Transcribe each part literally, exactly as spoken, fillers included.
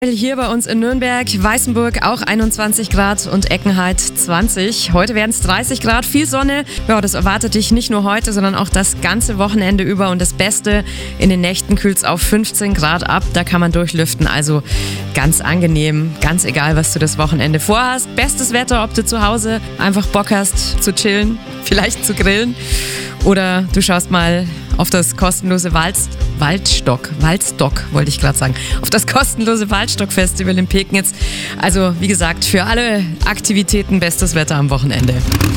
Hier bei uns in Nürnberg, Weißenburg auch einundzwanzig Grad und Eckenheit zwanzig. Heute werden es dreißig Grad, viel Sonne. Ja, das erwartet dich nicht nur heute, sondern auch das ganze Wochenende über. Und das Beste, in den Nächten kühlt es auf fünfzehn Grad ab. Da kann man durchlüften. Also ganz angenehm, ganz egal, was du das Wochenende vorhast. Bestes Wetter, ob du zu Hause einfach Bock hast zu chillen, vielleicht zu grillen. Oder du schaust mal auf das kostenlose Walz, Waldstock, Waldstock wollte ich gerade sagen, auf das kostenlose Waldstock-Festival in Pegnitz. Also wie gesagt, für alle Aktivitäten bestes Wetter am Wochenende.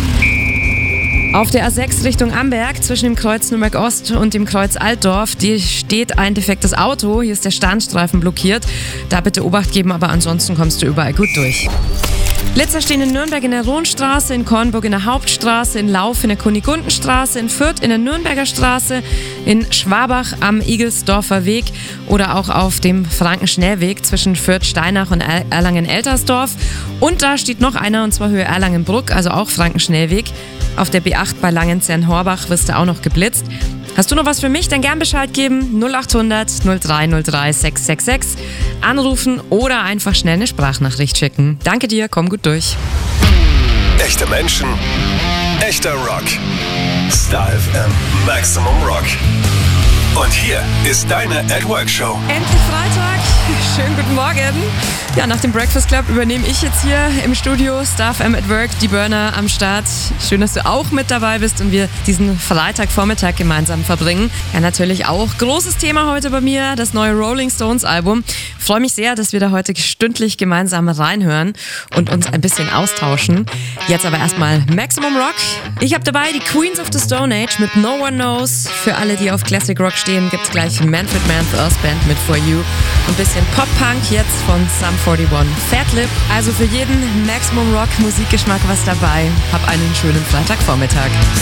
Auf der A sechs Richtung Amberg zwischen dem Kreuz Nürnberg Ost und dem Kreuz Altdorf, die steht ein defektes Auto. Hier ist der Standstreifen blockiert. Da bitte Obacht geben, aber ansonsten kommst du überall gut durch. Blitzer stehen in Nürnberg in der Rohnstraße, in Kornburg in der Hauptstraße, in Lauf in der Kunigundenstraße, in Fürth in der Nürnberger Straße, in Schwabach am Igelsdorfer Weg oder auch auf dem Frankenschnellweg zwischen Fürth, Steinach und Erlangen-Eltersdorf. Und da steht noch einer, und zwar Höhe Erlangen-Bruck, also auch Frankenschnellweg. Auf der B acht bei Langenzenn-Horbach wirst du auch noch geblitzt. Hast du noch was für mich? Dann gern Bescheid geben. null acht hundert null drei null drei sechs sechs sechs. Anrufen oder einfach schnell eine Sprachnachricht schicken. Danke dir, komm gut durch. Echte Menschen, echter Rock. Star F M Maximum Rock. Und hier ist deine At Work Show. Endlich Freitag. Schönen guten Morgen. Ja, nach dem Breakfast Club übernehme ich jetzt hier im Studio Star F M at Work, die Burner am Start. Schön, dass du auch mit dabei bist und wir diesen Freitagvormittag gemeinsam verbringen. Ja, natürlich auch großes Thema heute bei mir, das neue Rolling Stones Album. Ich freue mich sehr, dass wir da heute stündlich gemeinsam reinhören und uns ein bisschen austauschen. Jetzt aber erstmal Maximum Rock. Ich habe dabei die Queens of the Stone Age mit No One Knows. Für alle, die auf Classic Rock stehen, gibt es gleich Manfred Mann, The Earth Band mit For You. Ein bisschen Pop-Punk jetzt von Sum forty-one. Fat Lip. Also für jeden Maximum Rock Musikgeschmack was dabei. Hab einen schönen Freitagvormittag.